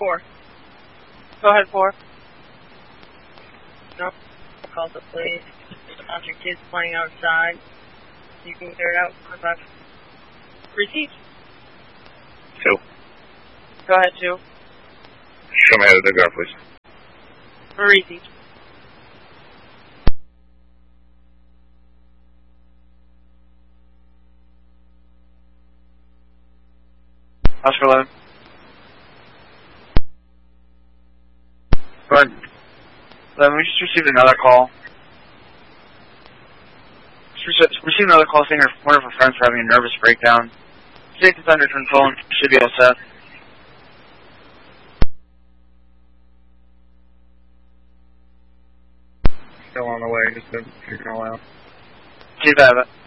4. Go ahead, 4. Nope. Call the police. A bunch of kids playing outside. You can clear it out. 5. Received. 2. Go ahead, 2. Show me how to dig out, please. Received. Oscar 11. Go ahead. 11, we just received another call. Received another call saying one of her friends were having a nervous breakdown. State is under control and should be all set. Still on the way, just to figure it all out. Keep at it.